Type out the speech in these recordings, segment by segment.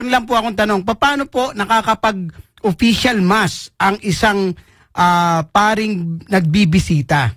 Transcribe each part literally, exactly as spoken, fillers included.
lang po akong tanong, paano po nakakapag-official mass ang isang uh, paring nagbibisita?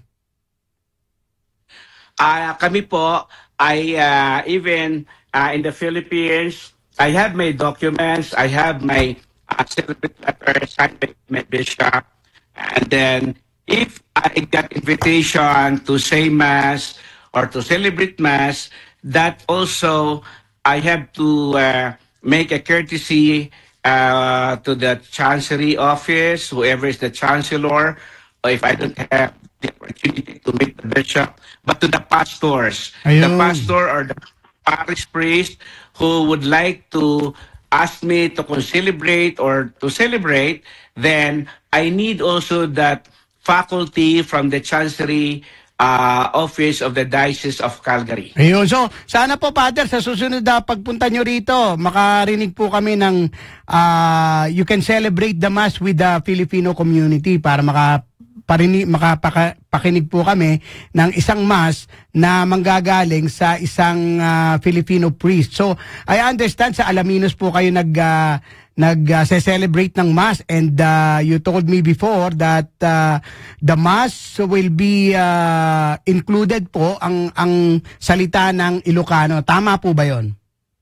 Uh, kami po ay uh, even uh, in the Philippines, I have my documents, I have my uh, celebrate letter signed by my bishop, and then if I got invitation to say mass or to celebrate mass, that also I have to uh, make a courtesy uh, to the chancery office, whoever is the chancellor, or if I don't have the opportunity to meet the bishop, but to the pastors, Ayun. the pastor or the parish priest who would like to ask me to celebrate or to celebrate, then I need also that faculty from the chancery Uh, office of the Diocese of Calgary. Ayun. So, sana po, Father, sa susunod na pagpunta nyo rito, makarinig po kami ng uh, you can celebrate the Mass with the Filipino community para maka Parini, makapakinig po kami ng isang mass na manggagaling sa isang uh, Filipino priest. So, I understand sa Alaminos po kayo nag uh, nag-celebrate uh, ng mass, and uh, you told me before that uh, the mass will be uh, included po ang ang salita ng Ilocano. Tama po ba 'yon?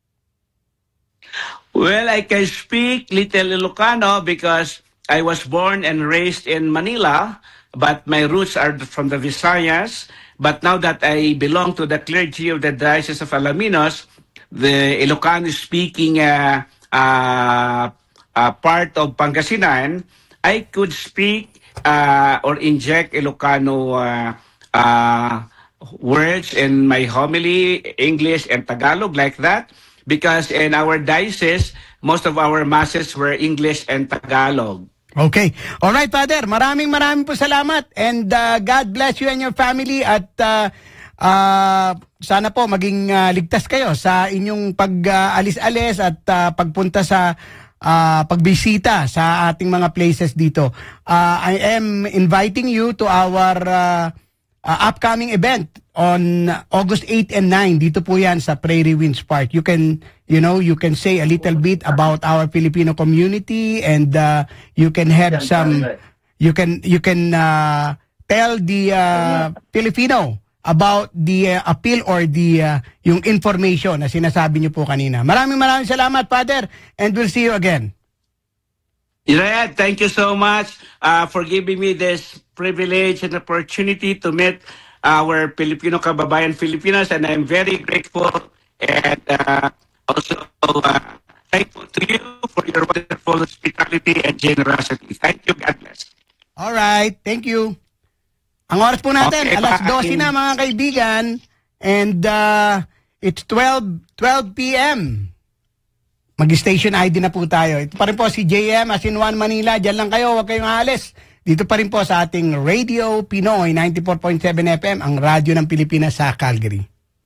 Well, I can speak little Ilocano because I was born and raised in Manila, but my roots are from the Visayas. But now that I belong to the clergy of the Diocese of Alaminos, the Ilocano-speaking uh, uh, uh, part of Pangasinan, I could speak uh, or inject Ilocano uh, uh, words in my homily, English and Tagalog, like that. Because in our diocese, most of our masses were English and Tagalog. Okay. All right, Father. Maraming maraming po salamat. And uh, God bless you and your family. At uh, uh, sana po maging uh, ligtas kayo sa inyong pag-alis-alis uh, at uh, pagpunta sa uh, pagbisita sa ating mga places dito. Uh, I am inviting you to our uh, uh, upcoming event on August eighth and nine. Dito po yan sa Prairie Winds Park. You can, you know, you can say a little bit about our Filipino community, and uh, you can have some, you can, you can uh, tell the uh, Filipino about the uh, appeal or the uh, yung information na sinasabi niyo po kanina. Maraming maraming salamat, Father, and we'll see you again. Yeah, thank you so much uh, for giving me this privilege and opportunity to meet our Filipino kababayan Filipinas, and I'm very grateful and uh, also uh, thankful to you for your wonderful hospitality and generosity. Thank you. God bless. All right. Thank you. Ang oras po natin, okay, alas dose na mga kaibigan, and uh, it's twelve p m Mag-station I D na po tayo. Ito pa rin po si J M as in One Manila. Diyan lang kayo, huwag kayong aalis. Dito pa rin po sa ating Radio Pinoy ninety-four point seven F M, ang radyo ng Pilipinas sa Calgary.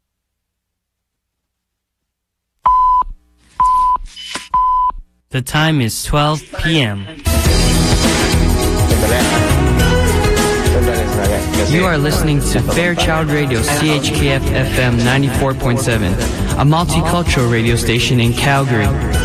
The time is twelve p m You are listening to Fairchild Radio C H K F F M ninety-four point seven, a multicultural radio station in Calgary.